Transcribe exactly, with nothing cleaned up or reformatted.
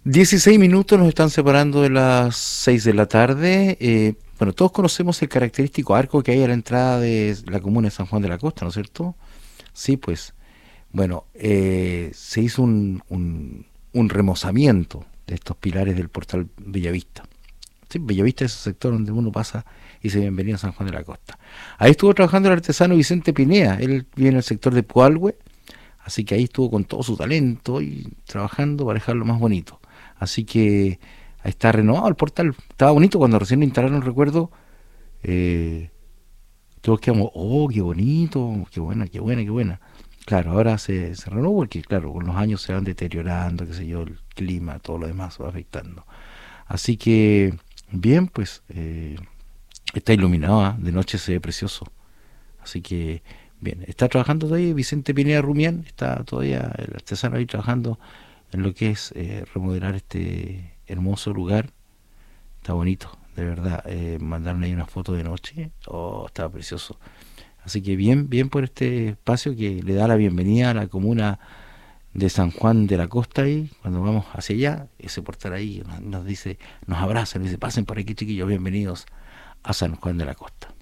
Dieciséis minutos nos están separando de las seis de la tarde. Eh, bueno, todos conocemos el característico arco que hay a la entrada de la comuna de San Juan de la Costa, ¿no es cierto? Sí, pues. Bueno, eh, se hizo un, un, un remozamiento de estos pilares del portal Bellavista. Sí, Bellavista es el sector donde uno pasa y se bienvenido a San Juan de la Costa. Ahí estuvo trabajando el artesano Vicente Pinea. Él vive en el sector de Pualhue, así que ahí estuvo con todo su talento y trabajando para dejarlo más bonito. Así que ahí está renovado el portal. Estaba bonito cuando recién lo instalaron, recuerdo. Eh, Todos quedamos, oh, qué bonito, qué buena, qué buena, qué buena. Claro, ahora se, se renovó porque, claro, con los años se van deteriorando, qué sé yo, el clima, todo lo demás va afectando. Así que, bien, pues, eh, está iluminado, ¿ah? De noche se ve precioso. Así que, bien, está trabajando todavía Vicente Pineda Rumián, está todavía el artesano ahí trabajando en lo que es eh, remodelar este hermoso lugar. Está bonito, de verdad. Eh, mandaron ahí una foto de noche, oh, estaba precioso. Así que bien, bien por este espacio que le da la bienvenida a la comuna de San Juan de la Costa y cuando vamos hacia allá, ese portal ahí nos, nos dice, nos abraza, nos dice, pasen por aquí chiquillos, bienvenidos a San Juan de la Costa.